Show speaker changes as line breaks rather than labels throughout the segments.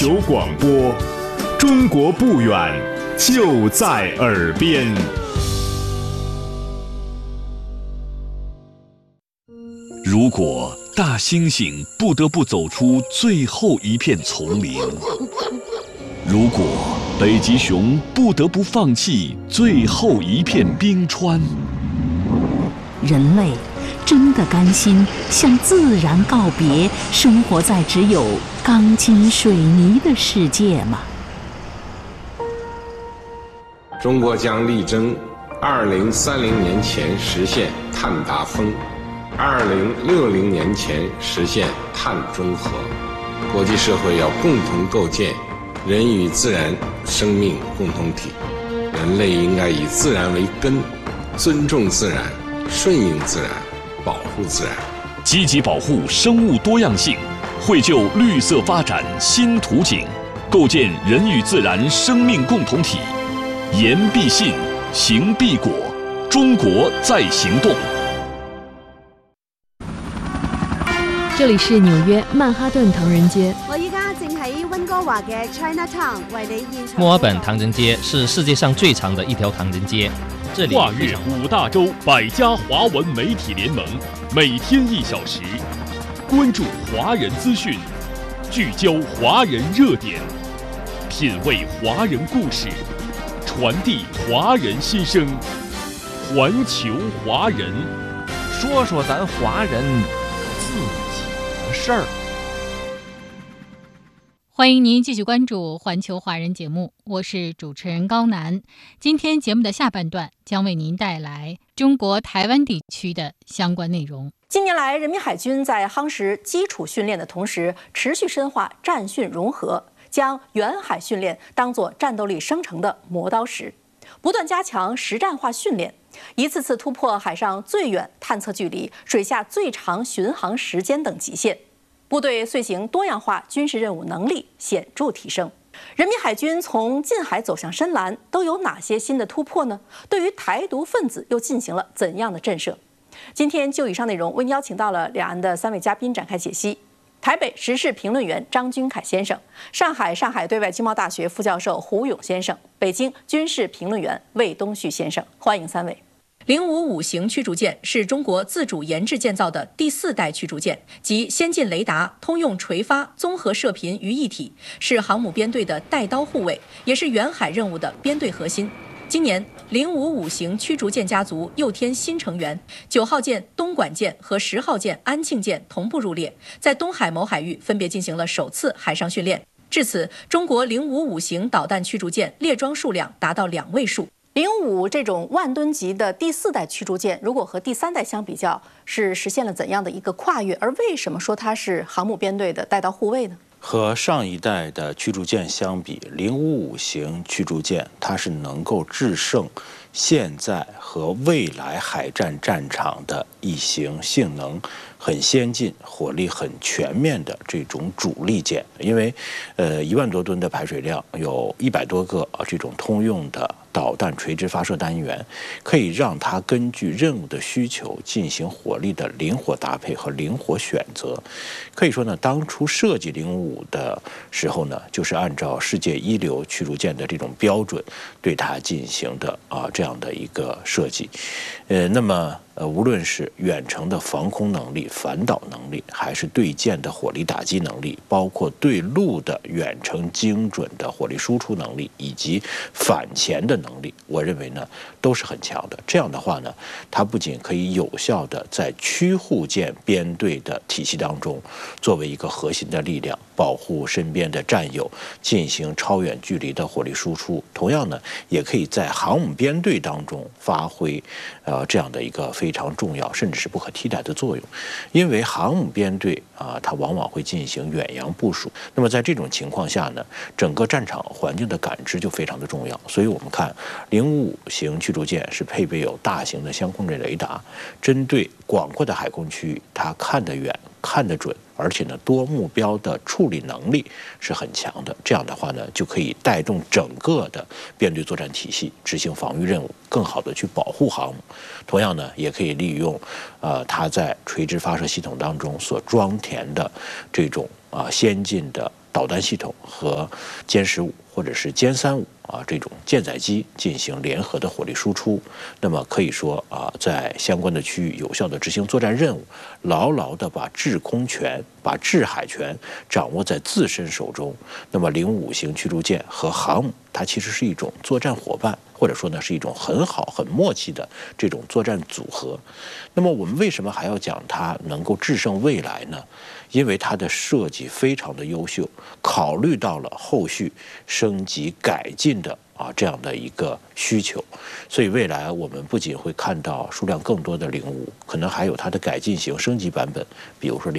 球广播，中国不远，就在耳边。
如果大猩猩不得不走出最后一片丛林，如果北极熊不得不放弃最后一片冰川，
人类真的甘心向自然告别，生活在只有钢筋水泥的世界吗？
中国将力争2030年前实现碳达峰，2060年前实现碳中和。国际社会要共同构建人与自然生命共同体，人类应该以自然为根，尊重自然，顺应自然，保护自然，
积极保护生物多样性，绘就绿色发展新图景，构建人与自然生命共同体。言必信，行必果，中国在行动。
这里是纽約曼哈頓唐人街。
我依家正喺溫哥華嘅 Chinatown 為你現場。
墨爾本唐人街是世界上最長的一條唐人街，這裡
跨越5大洲100家華文媒體聯盟，每天1小時，關注華人資訊，聚焦華人熱點，品味華人故事，傳遞華人心聲，環球華人，
說說咱華人自己的事兒。
欢迎您继续关注环球华人节目，我是主持人高楠。今天节目的下半段将为您带来中国台湾地区的相关内容。
近年来，人民海军在夯实基础训练的同时，持续深化战训融合，将远海训练当作战斗力生成的磨刀石，不断加强实战化训练，一次次突破海上最远探测距离、水下最长巡航时间等极限。部队遂行多样化军事任务能力显著提升。人民海军从近海走向深蓝都有哪些新的突破呢？对于台独分子又进行了怎样的震慑？今天就以上内容为您邀请到了两岸的3位嘉宾展开解析。台北时事评论员张君凯先生，上海对外经贸大学副教授胡勇先生，北京军事评论员魏东旭先生，欢迎3位。055型驱逐舰是中国自主研制建造的第4代驱逐舰，集先进雷达、通用垂发、综合射频于一体，是航母编队的带刀护卫，也是远海任务的编队核心。今年055型驱逐舰家族又添新成员，9号舰东莞舰和10号舰安庆舰同步入列，在东海某海域分别进行了首次海上训练。至此，中国055型导弹驱逐舰列装数量达到2位数。055这种万吨级的第4代驱逐舰，如果和第3代相比较，是实现了怎样的一个跨越？而为什么说它是航母编队的带刀护卫呢？
和上一代的驱逐舰相比，055型驱逐舰它是能够制胜现在和未来海战战场的一型性能很先进、火力很全面的这种主力舰。因为1万多吨的排水量，有100多个这种通用的导弹垂直发射单元，可以让它根据任务的需求进行火力的灵活搭配和灵活选择。可以说呢，当初设计055的时候呢，就是按照世界一流驱逐舰的这种标准对它进行的这样的一个设计。那么无论是远程的防空能力、反导能力，还是对舰的火力打击能力，包括对陆的远程精准的火力输出能力，以及反潜的能力，我认为呢都是很强的。这样的话呢，它不仅可以有效的在驱护舰编队的体系当中作为一个核心的力量，保护身边的战友，进行超远距离的火力输出，同样呢，也可以在航母编队当中发挥这样的一个非常重要甚至是不可替代的作用。因为航母编队它往往会进行远洋部署，那么在这种情况下呢，整个战场环境的感知就非常的重要。所以我们看055型驱逐舰是配备有大型的相控阵雷达，针对广阔的海空区域，它看得远、看得准，而且呢，多目标的处理能力是很强的。这样的话呢，就可以带动整个的编队作战体系执行防御任务，更好的去保护航母。同样呢，也可以利用它在垂直发射系统当中所装填的这种先进的导弹系统和歼15或者是歼35这种舰载机进行联合的火力输出，那么可以说在相关的区域有效地执行作战任务，牢牢地把制空权、把制海权掌握在自身手中。那么05型驱逐舰和航母，它其实是一种作战伙伴，或者说呢是一种很好、很默契的这种作战组合。那么我们为什么还要讲它能够制胜未来呢？因为它的设计非常的优秀，考虑到了后续升级改进的这样的一个需求，所以未来我们不仅会看到数量更多的05，可能还有它的改进型升级版本，比如说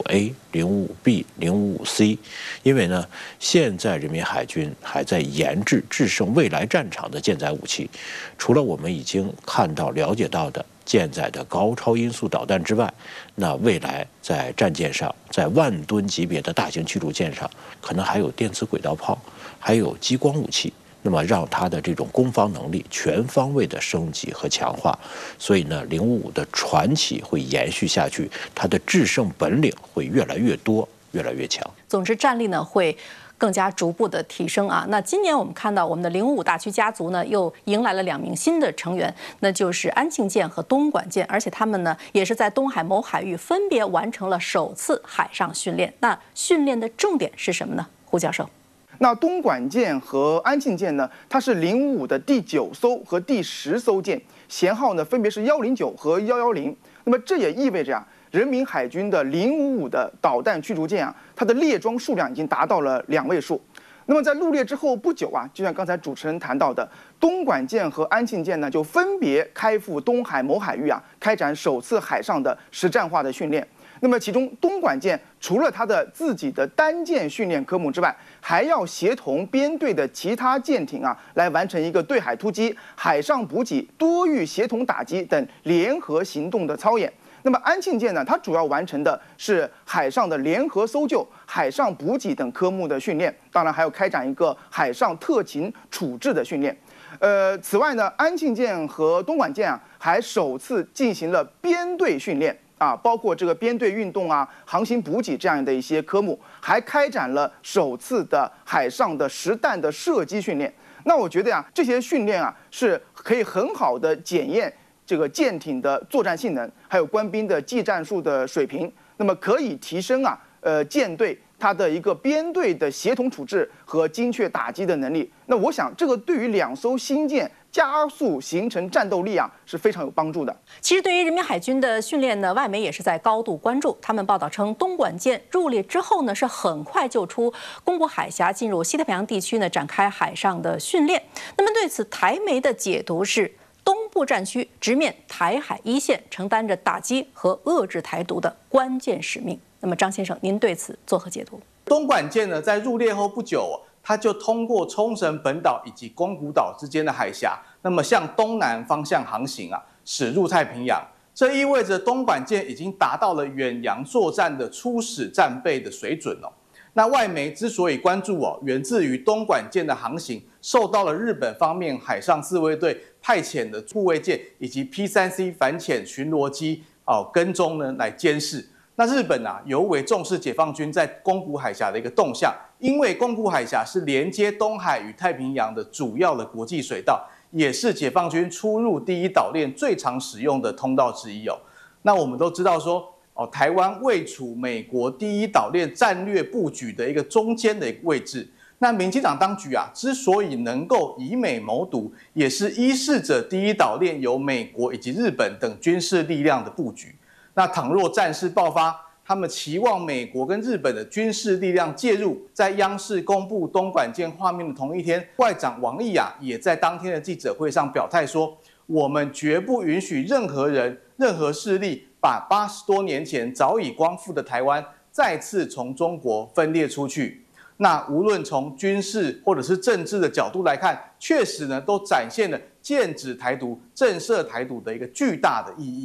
055A、055B、055C。因为呢，现在人民海军还在研制制胜未来战场的舰载武器，除了我们已经看到、了解到的舰载的高超音速导弹之外，那未来在战舰上，在10000吨级别的大型驱逐舰上，可能还有电磁轨道炮，还有激光武器，那么让它的这种攻防能力全方位的升级和强化。所以呢，055的传奇会延续下去，它的制胜本领会越来越多，越来越强。
总之，战力呢会更加逐步的提升啊。那今年我们看到我们的055大驱家族呢又迎来了2名新的成员，那就是安庆舰和东莞舰，而且他们呢也是在东海某海域分别完成了首次海上训练。那训练的重点是什么呢？胡教授。
那东莞舰和安庆舰呢，它是055的第9艘和第10艘舰，舷号呢分别是109和110。那么这也意味着人民海军的055的导弹驱逐舰它的列装数量已经达到了2位数。那么在入列之后不久就像刚才主持人谈到的，东莞舰和安庆舰呢就分别开赴东海某海域开展首次海上的实战化的训练。那么其中东莞舰除了它的自己的单舰训练科目之外，还要协同编队的其他舰艇来完成一个对海突击、海上补给、多域协同打击等联合行动的操演。那么安庆舰呢，它主要完成的是海上的联合搜救、海上补给等科目的训练，当然还要开展一个海上特勤处置的训练。此外呢，安庆舰和东莞舰还首次进行了编队训练。包括这个编队运动航行补给这样的一些科目，还开展了首次的海上的实弹的射击训练。那我觉得这些训练是可以很好的检验这个舰艇的作战性能，还有官兵的技战术的水平，那么可以提升舰队它的一个编队的协同处置和精确打击的能力。那我想这个对于2艘新舰加速形成战斗力是非常有帮助的。
其实对于人民海军的训练呢，外媒也是在高度关注。他们报道称，东莞舰入列之后呢，是很快就出宫古海峡，进入西太平洋地区呢，展开海上的训练。那么对此，台媒的解读是，东部战区直面台海一线，承担着打击和遏制台独的关键使命。那么张先生，您对此作何解读？
东莞舰呢，在入列后不久，它就通过冲绳本岛以及宫古岛之间的海峡，那么向东南方向航行驶入太平洋。这意味着东莞舰已经达到了远洋作战的初始战备的水准哦。那外媒之所以关注源自于东莞舰的航行受到了日本方面海上自卫队派遣的护卫舰以及 P3C 反潜巡逻机跟踪呢来监视。那日本尤为重视解放军在宫古海峡的一个动向，因为宫古海峡是连接东海与太平洋的主要的国际水道，也是解放军出入第一岛链最常使用的通道之一哦。那我们都知道说，台湾位处美国第一岛链战略布局的一个中间的一个位置。那民进党当局之所以能够以美谋独，也是依恃着第一岛链由美国以及日本等军事力量的布局。那倘若战事爆发，他们期望美国跟日本的军事力量介入。在央视公布东莞舰画面的同一天，外长王毅也在当天的记者会上表态说，我们绝不允许任何人、任何势力把80多年前早已光复的台湾再次从中国分裂出去。那无论从军事或者是政治的角度来看，确实呢都展现了剑指台独、震慑台独的一个巨大的意义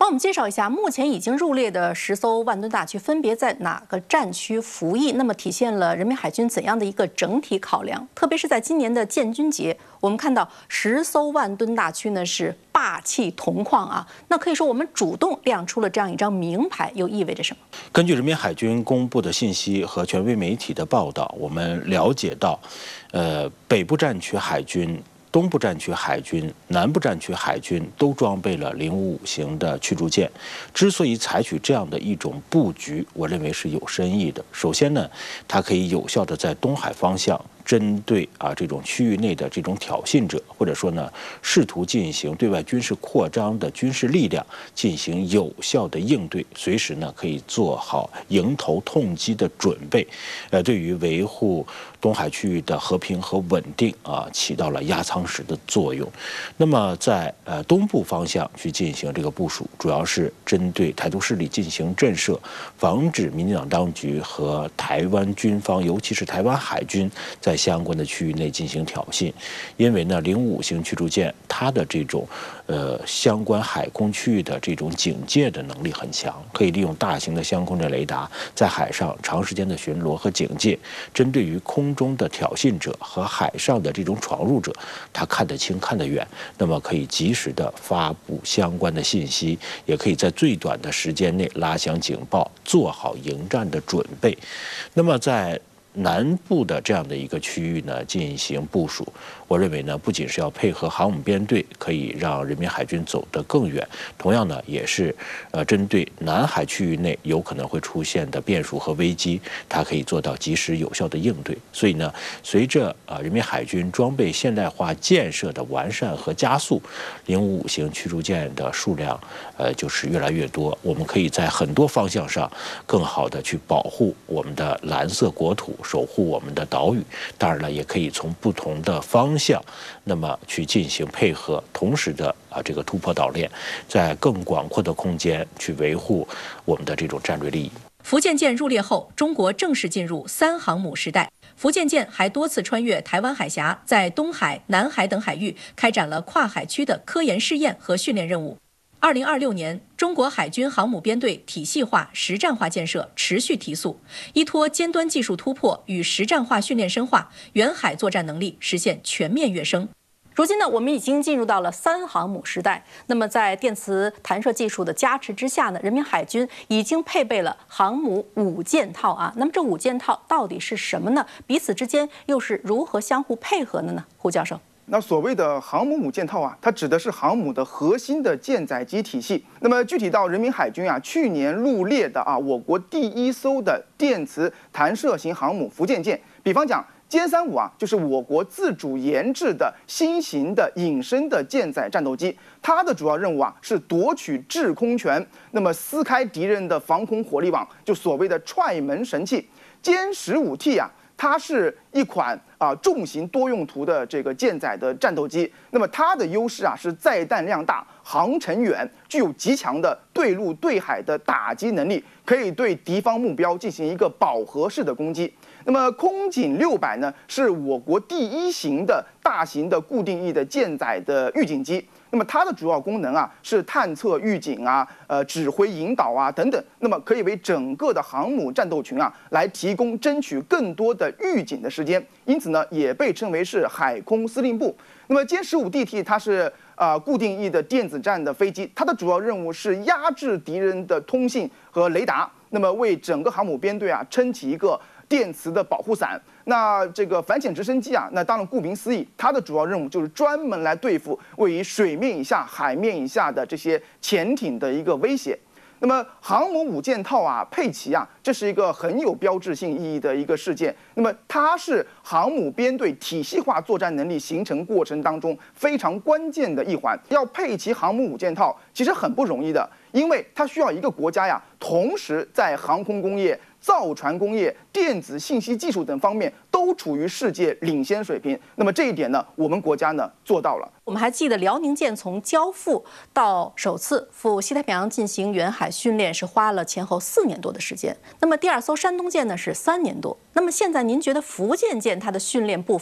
帮我们介绍一下，目前已经入列的10艘万吨大驱分别在哪个战区服役？那么体现了人民海军怎样的一个整体考量？特别是在今年的建军节，我们看到10艘万吨大驱呢是霸气铜矿啊，那可以说我们主动亮出了这样一张名牌，又意味着什么？
根据人民海军公布的信息和权威媒体的报道，我们了解到，北部战区海军、东部战区海军、南部战区海军都装备了055型的驱逐舰。之所以采取这样的一种布局，我认为是有深意的。首先呢，它可以有效地在东海方向针对这种区域内的这种挑衅者，或者说呢试图进行对外军事扩张的军事力量进行有效的应对，随时呢可以做好迎头痛击的准备，对于维护东海区域的和平和稳定起到了压舱石的作用。那么在东部方向去进行这个部署，主要是针对台独势力进行震慑，防止民进党当局和台湾军方，尤其是台湾海军在相关的区域内进行挑衅。因为呢055型驱逐舰它的这种相关海空区域的这种警戒的能力很强，可以利用大型的相控阵雷达在海上长时间的巡逻和警戒，针对于空中的挑衅者和海上的这种闯入者，它看得清看得远，那么可以及时的发布相关的信息，也可以在最短的时间内拉响警报，做好迎战的准备。那么在南部的这样的一个区域呢进行部署，我认为呢不仅是要配合航母编队，可以让人民海军走得更远，同样呢也是针对南海区域内有可能会出现的变数和危机，它可以做到及时有效的应对。所以呢，随着人民海军装备现代化建设的完善和加速，055型驱逐舰的数量就是越来越多，我们可以在很多方向上更好的去保护我们的蓝色国土，守护我们的岛屿。当然了，也可以从不同的方向，那么去进行配合，同时的这个突破岛链，在更广阔的空间去维护我们的这种战略利益。
福建舰入列后，中国正式进入3航母时代。福建舰还多次穿越台湾海峡，在东海、南海等海域开展了跨海区的科研试验和训练任务。2026年，中国海军航母编队体系化、实战化建设持续提速，依托尖端技术突破与实战化训练深化，远海作战能力实现全面跃升。如今呢，我们已经进入到了3航母时代。那么，在电磁弹射技术的加持之下呢，人民海军已经配备了航母5件套啊。那么这5件套到底是什么呢？彼此之间又是如何相互配合的呢？胡教授。
那所谓的航母5件套啊，它指的是航母的核心的舰载机体系。那么具体到人民海军啊，去年入列的我国第1艘的电磁弹射型航母福建舰，比方讲歼35就是我国自主研制的新型的隐身的舰载战斗机，它的主要任务是夺取制空权，那么撕开敌人的防空火力网，就所谓的踹门神器。歼15T它是一款重型多用途的这个舰载的战斗机，那么它的优势是载弹量大、航程远，具有极强的对陆对海的打击能力，可以对敌方目标进行一个饱和式的攻击。那么空警600呢，是我国第1型的大型的固定翼的舰载的预警机。那么它的主要功能是探测、预警指挥、引导等等。那么可以为整个的航母战斗群来提供争取更多的预警的时间，因此呢，也被称为是海空司令部。那么歼15DT 它是固定翼的电子战的飞机，它的主要任务是压制敌人的通信和雷达，那么为整个航母编队撑起一个电磁的保护伞。那这个反潜直升机那当然顾名思义，它的主要任务就是专门来对付位于水面以下、海面以下的这些潜艇的一个威胁。那么航母5件套配齐这是一个很有标志性意义的一个事件。那么它是航母编队体系化作战能力形成过程当中非常关键的一环。要配齐航母5件套其实很不容易的，因为它需要一个国家同时在航空工业、造船工业、电子信息技术等方面都处于世界领先水平。那么这一点呢，我们国家呢做到了。
我们还记得辽宁舰从交付到首次赴西太平洋进行远海训练是花了前后4年多的时间。那么第2艘山东舰呢是3年多。那么现在您觉得福建舰它的训练步伐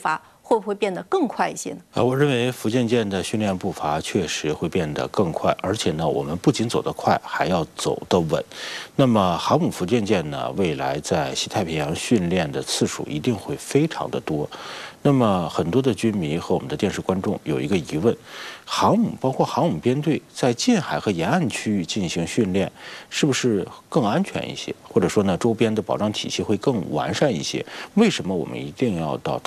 会不会变得更快一些呢？
我认为福建舰的训练步伐确实会变得更快，而且呢，我们不仅走得快，还要走得稳。那么航母福建舰呢，未来在西太平洋训练的次数一定会非常的多。那么很多的军迷和我们的电视观众有一个疑问：航母包括航母编队在近海和沿岸区域进行训练，是不是更安全一些？或者说呢，周边的保障体系会更完善一些？为什么我们一定要到